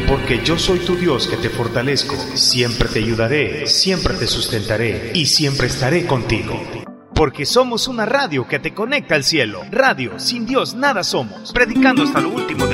porque yo soy tu Dios que te fortalezco. Siempre te ayudaré, siempre te sustentaré y siempre estaré contigo. Porque somos una radio que te conecta al cielo. Radio, sin Dios nada somos. Predicando hasta lo último de